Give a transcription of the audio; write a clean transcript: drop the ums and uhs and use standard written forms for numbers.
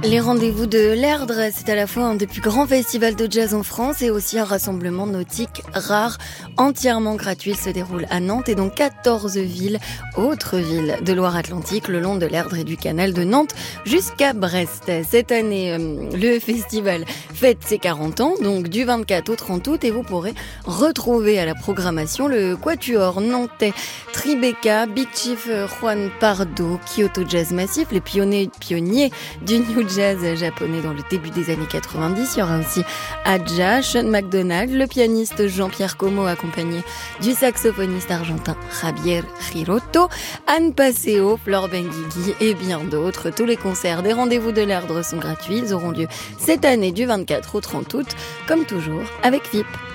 Les rendez-vous de l'Erdre, c'est à la fois un des plus grands festivals de jazz en France et aussi un rassemblement nautique rare, entièrement gratuit. Il se déroule à Nantes et dans 14 villes, autres villes de Loire-Atlantique, le long de l'Erdre et du canal de Nantes jusqu'à Brest. Cette année, le festival fête ses 40 ans, donc du 24 au 30 août, et vous pourrez retrouver à la programmation le quatuor nantais Tribeca, Big Chief Juan Pardo, Kyoto Jazz Massif, les pionniers du New Jazz japonais dans le début des années 90. Il y aura aussi Adja, Sean McDonald, le pianiste Jean-Pierre Como accompagné du saxophoniste argentin Javier Giroto, Anne Passeo, Flore Benguigui et bien d'autres. Tous les concerts des rendez-vous de l'Erdre sont gratuits. Ils auront lieu cette année du 24 au 30 août, comme toujours avec VIP.